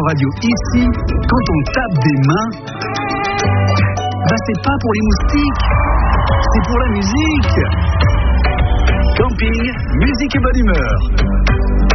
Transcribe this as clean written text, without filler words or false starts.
Radio ici, quand on tape des mains, c'est pas pour les moustiques, c'est pour la musique. Camping, musique et bonne humeur.